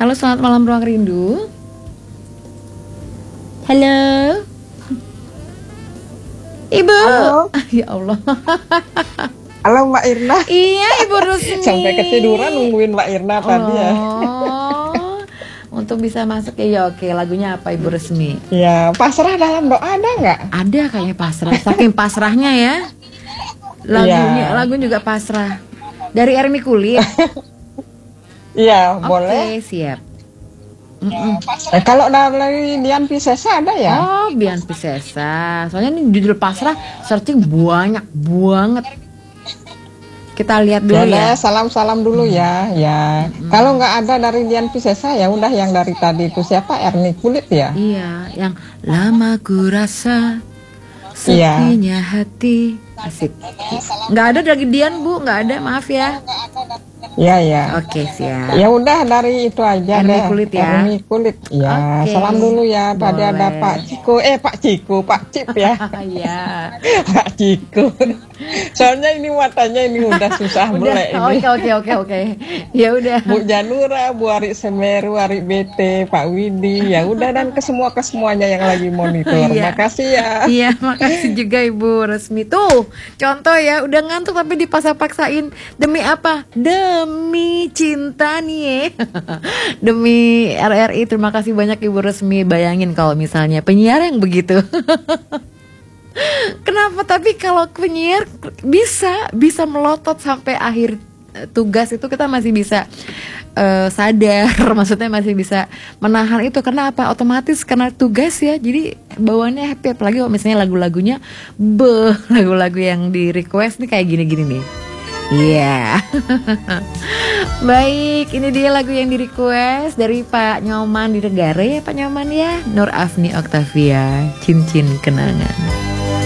Halo, selamat malam Ruang Rindu. Halo. Ibu. Halo. Ya Allah. Halo Mbak Irna. Iya, Ibu Rusmi. Sampai ketiduran nungguin Mbak Irna tadi ya. Untuk bisa masuk ya oke. Lagunya apa Ibu Rusmi? Ya, pasrah dalam doa ada nggak? Ada kayaknya pasrah. Saking pasrahnya ya. Lagu juga pasrah. Dari Ermi Kulit. Iya, boleh. Oke, siap. Kalau dari Dian Piscesa ada ya? Oh, Dian Piscesa. Soalnya ini judul pasrah searching banyak banget. Kita lihat dulu ya. Salam-salam dulu ya. Ya. Kalau nggak ada dari Dian Piscesa ya udah yang dari tadi itu siapa? Ermi Kulit ya? Iya, yang lama ku rasa sepinya hati. Asik. Nggak ada dari Dian, Bu, nggak ada, maaf ya. Iya ya. Oke, siap. Ya udah dari itu aja Ermi deh. Kulit ya. Ermi Kulit. Ya, Oke. salam dulu ya. Tadi Boleh. ada Pak Cip ya. Iya. Pak Ciko. Soalnya ini matanya ini udah susah melek ini. Oke. Ya udah. Bu Janura, Bu Ari Semeru, Ari BT, Pak Widi, ya udah dan ke semuanya yang lagi monitor. Iya. Makasih ya. Iya, makasih juga Ibu Resmi. Tuh, contoh ya, udah ngantuk tapi dipaksa-paksain. Demi apa? Demi cinta nih. Demi RRI. Terima kasih banyak Ibu Resmi. Bayangin kalau misalnya penyiar yang begitu. Kenapa? Tapi kalau penyiar bisa melotot sampai akhir tugas itu kita masih bisa sadar, maksudnya masih bisa menahan itu. Karena apa? Otomatis karena tugas ya, jadi bawaannya happy. Apalagi kalau misalnya lagu-lagunya lagu-lagu yang di request nih kayak gini-gini nih. Iya. Baik, ini dia lagu yang di request dari Pak Nyoman di Negara ya, Pak Nyoman ya. Nur Afni Oktavia, Cincin Kenangan.